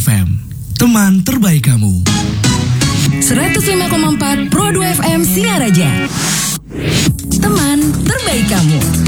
FM, teman terbaik kamu. 105,4 Pro 2 FM Singaraja, teman terbaik kamu.